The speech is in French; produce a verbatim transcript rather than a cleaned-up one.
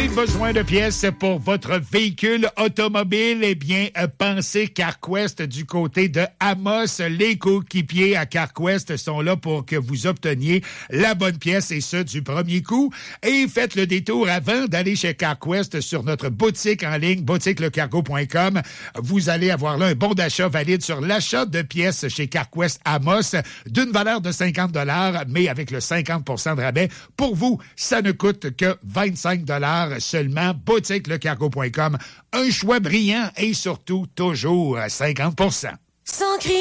avez besoin de pièces pour votre véhicule automobile, eh bien, pensez CarQuest du côté de Amos. Les coéquipiers à CarQuest sont là pour que vous obteniez la bonne pièce et ce, du premier coup. Et faites le détour avant d'aller chez CarQuest sur notre boutique en ligne, boutique le cargo point com. Vous allez avoir là un bon d'achat valide sur l'achat de pièces chez CarQuest Amos d'une valeur de cinquante dollars, mais avec le cinquante pour cent de rabais. Pour vous, ça ne coûte que vingt-cinq dollars seulement. boutique le cargo point com. Un choix brillant et surtout toujours cinquante pour cent. Sans cri.